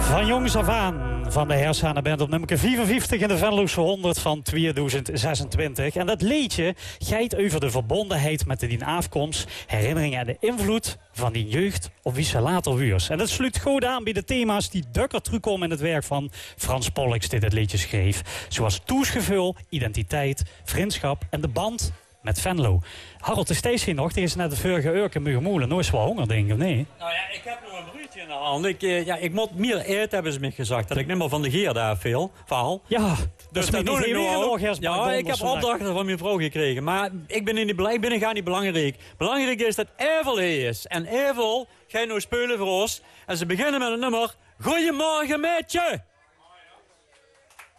Van jongs af aan, van de Hersane Band op nummer 55 in de Venloze 100 van 2026. En dat liedje gaat over de verbondenheid met de dien afkomst, herinneringen en de invloed van die jeugd op wie ze later wuurs. En dat sluit goed aan bij de thema's die dukker terugkomen in het werk van Frans Pollux die dit liedje schreef. Zoals toesgevul, identiteit, vriendschap en de band met Venlo. Harold, is steeds hier nog. Er is net de vorige uur Muggenmoelen. Nooit wel honger, denk ik, of nee? Nou ja, ik heb nog een broertje in de hand. Ik moet meer eten, hebben ze me gezegd. Dat ik niet meer van de gier daar veel val. Ja, dus dat doe ik nog. Ja, ik heb opdrachten van mijn vrouw gekregen. Maar ik ben gar niet belangrijk. Belangrijk is dat Evel hier is. En Evel gaat nou spelen voor ons. En ze beginnen met een nummer. Goedemorgen, meidje!